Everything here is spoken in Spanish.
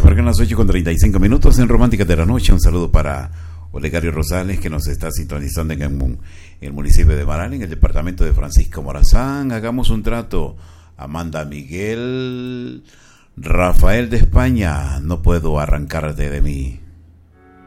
marcan las 8:35 en Romántica de la Noche. Un saludo para Olegario Rosales, que nos está sintonizando en el municipio de Maral, en el departamento de Francisco Morazán. Hagamos un trato. Amanda Miguel, Rafael de España, no puedo arrancarte de mí.